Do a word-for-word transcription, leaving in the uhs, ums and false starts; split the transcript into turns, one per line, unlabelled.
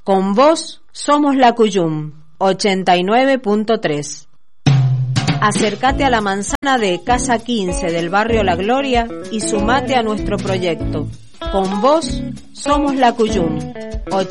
Con vos somos la Cuyum, ochenta y nueve punto tres. Acércate a la manzana de Casa quince del barrio La Gloria y sumate a nuestro proyecto. Con vos somos la Cuyum,